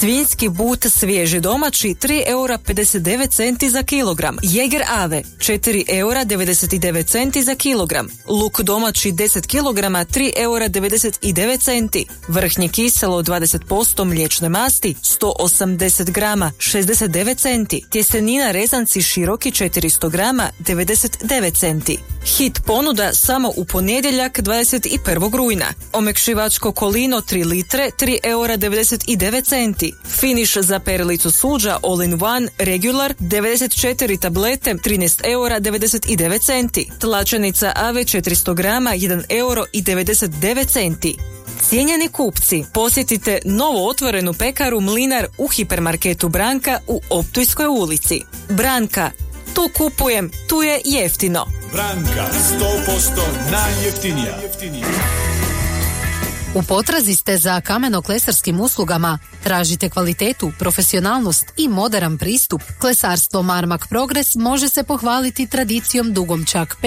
Svinjski but svježi domaći 3,59 € za kilogram. Jeger Ave 4,99 € za kilogram. Luk domaći 10 kg 3,99 €. Vrhnje kiselo 20% mliječne masti 180 grama 69 centi. Tjestenina rezanci široki 400 grama 99 centi. Hit ponuda samo u ponedjeljak 21. rujna. Omekšivačko kolino 3 litre 3,99 €. Finiš za perilicu suđa All in One Regular 94 tablete 13,99 €. Tlačenica Ave 400 grama 1,99 €. Cijenjeni kupci, posjetite novo otvorenu pekaru Mlinar u hipermarketu Branka u Optujskoj ulici. Branka, tu kupujem, tu je jeftino. Branka, 100% najjeftinija. U potrazi ste za kameno-klesarskim uslugama? Tražite kvalitetu, profesionalnost i moderan pristup? Klesarstvo Marmak Progres može se pohvaliti tradicijom dugom čak